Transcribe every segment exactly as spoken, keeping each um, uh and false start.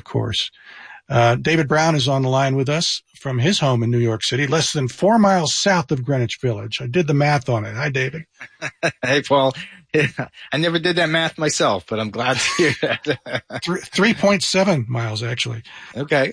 course. Uh, David Brown is on the line with us from his home in New York City, less than four miles south of Greenwich Village. I did the math on it. Hi, David. Hey, Paul. I never did that math myself, but I'm glad to hear that. three point seven miles, actually. Okay.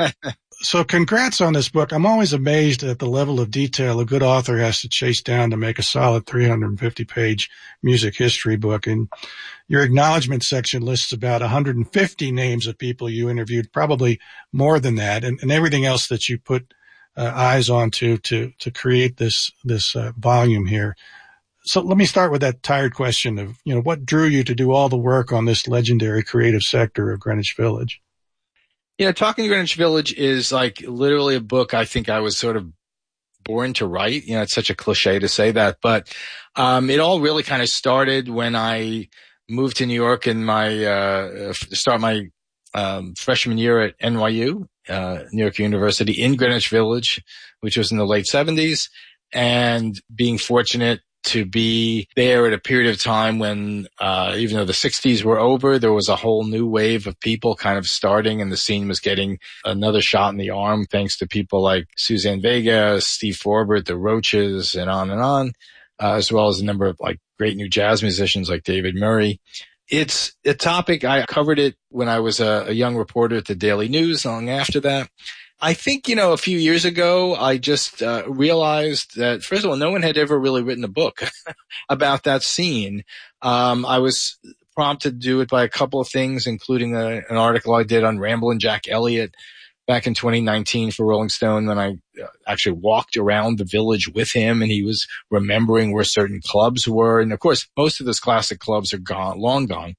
So congrats on this book. I'm always amazed at the level of detail a good author has to chase down to make a solid three hundred fifty page music history book. And your acknowledgement section lists about one hundred fifty names of people you interviewed, probably more than that, and, and everything else that you put uh, eyes onto to to create this this uh, volume here. So let me start with that tired question of, you know, what drew you to do all the work on this legendary creative sector of Greenwich Village? Yeah, Talking Greenwich Village is like literally a book I think I was sort of born to write. You know, it's such a cliche to say that, but um, it all really kind of started when I moved to New York in my uh, start my um, freshman year at N Y U, uh, New York University in Greenwich Village, which was in the late seventies, and being fortunate to be there at a period of time when, uh, even though the sixties were over, there was a whole new wave of people kind of starting, and the scene was getting another shot in the arm thanks to people like Suzanne Vega, Steve Forbert, the Roaches, and on and on, uh, as well as a number of like great new jazz musicians like David Murray. It's a topic, I covered it when I was a, a young reporter at the Daily News long after that. I think, you know, a few years ago, I just uh, realized that, first of all, no one had ever really written a book about that scene. Um, I was prompted to do it by a couple of things, including a, an article I did on Ramblin' Jack Elliott back in twenty nineteen for Rolling Stone, when I actually walked around the village with him, and he was remembering where certain clubs were. And, of course, most of those classic clubs are gone, long gone.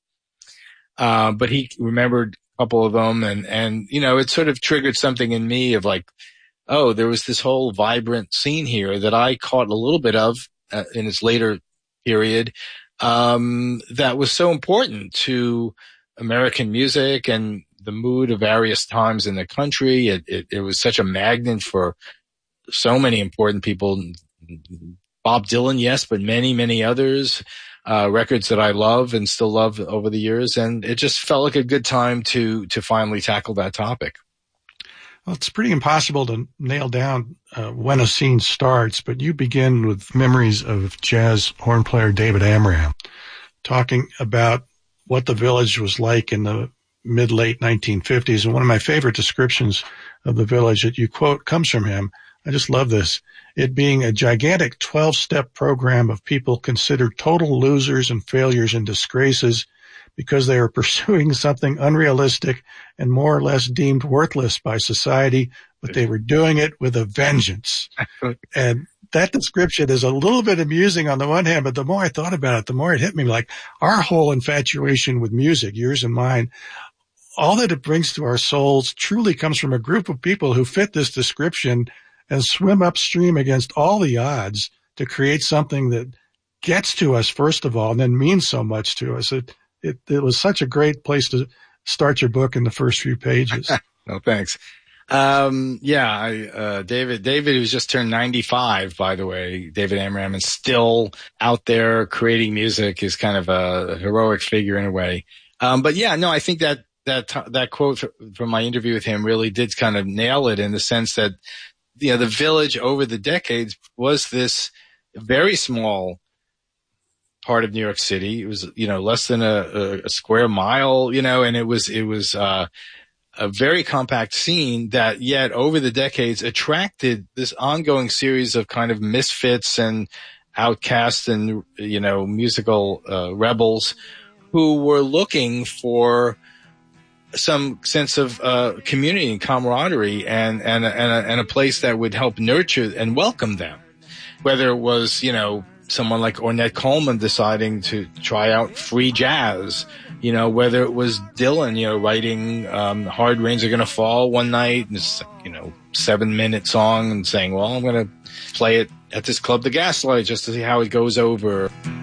Uh, but he remembered couple of them, and and you know, it sort of triggered something in me of like, oh, there was this whole vibrant scene here that I caught a little bit of uh, in its later period, um, that was so important to American music and the mood of various times in the country. It, it, it was such a magnet for so many important people. Bob Dylan, yes, but many, many others. Uh, records that I love and still love over the years. And it just felt like a good time to, to finally tackle that topic. Well, it's pretty impossible to nail down uh, when a scene starts, but you begin with memories of jazz horn player David Amram talking about what the village was like in the mid-late nineteen fifties. And one of my favorite descriptions of the village that you quote comes from him. I just love this. It being a gigantic twelve-step program of people considered total losers and failures and disgraces because they were pursuing something unrealistic and more or less deemed worthless by society, but they were doing it with a vengeance. And that description is a little bit amusing on the one hand, but the more I thought about it, the more it hit me like our whole infatuation with music, yours and mine, all that it brings to our souls truly comes from a group of people who fit this description and swim upstream against all the odds to create something that gets to us, first of all, and then means so much to us. It, it, it was such a great place to start your book in the first few pages. No, thanks. Um, yeah, I, uh, David, David, who's just turned ninety-five, by the way, David Amram, is still out there creating music, is kind of a heroic figure in a way. Um, but yeah, no, I think that, that, that quote from my interview with him really did kind of nail it, in the sense that, you know, the village over the decades was this very small part of New York City. It was, you know, less than a, a square mile, you know, and it was, it was, uh, a very compact scene that yet over the decades attracted this ongoing series of kind of misfits and outcasts and, you know, musical, uh, rebels who were looking for some sense of uh community and camaraderie and and and a, and a place that would help nurture and welcome them. Whether it was, you know, someone like Ornette Coleman deciding to try out free jazz, you know, whether it was Dylan, you know, writing um Hard Rains Are Gonna Fall one night, and it's, you know, seven minute song, and saying, well, I'm gonna play it at this club, The Gaslight, just to see how it goes over.